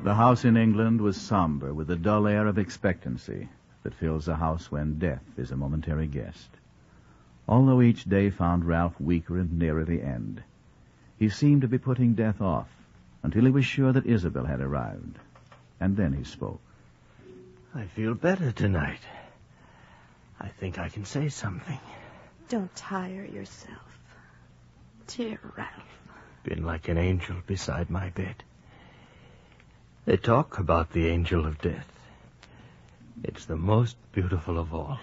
The house in England was somber, with the dull air of expectancy that fills a house when death is a momentary guest. Although each day found Ralph weaker and nearer the end, he seemed to be putting death off until he was sure that Isabel had arrived. And then he spoke. I feel better tonight. I think I can say something. Don't tire yourself. Dear Ralph. Been like an angel beside my bed. They talk about the angel of death. It's the most beautiful of all.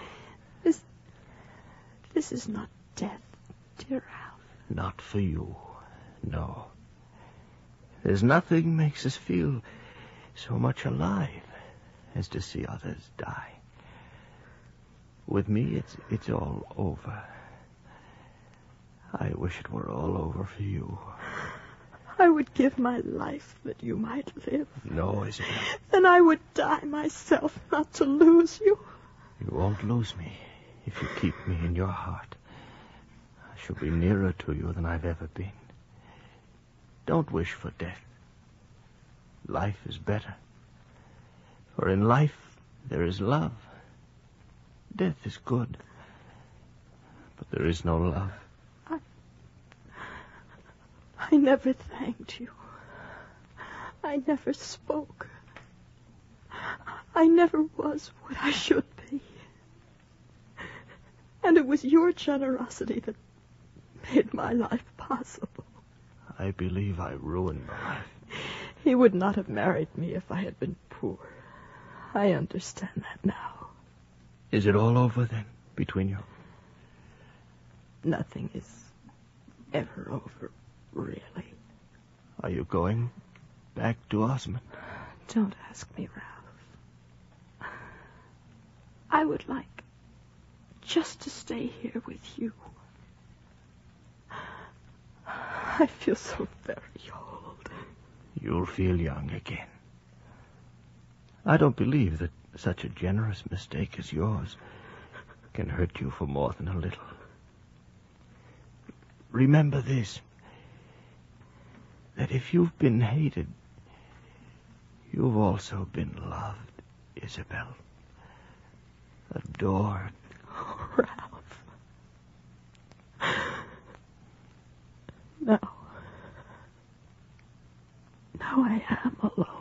This is not death, dear Ralph. Not for you, no. There's nothing makes us feel so much alive as to see others die. With me, it's all over. I wish it were all over for you. I would give my life that you might live. No, Isabel. Then I would die myself not to lose you. You won't lose me if you keep me in your heart. I shall be nearer to you than I've ever been. Don't wish for death. Life is better. For in life there is love. Death is good. But there is no love. I never thanked you. I never spoke. I never was what I should be. And it was your generosity that made my life possible. I believe I ruined my life. He would not have married me if I had been poor. I understand that now. Is it all over, then, between you? Nothing is ever over, really. Are you going back to Osmond? Don't ask me, Ralph. I would like just to stay here with you. I feel so very old. You'll feel young again. I don't believe that such a generous mistake as yours can hurt you for more than a little. Remember this, that if you've been hated, you've also been loved, Isabel. Adored. Oh, Ralph. Now I am alone.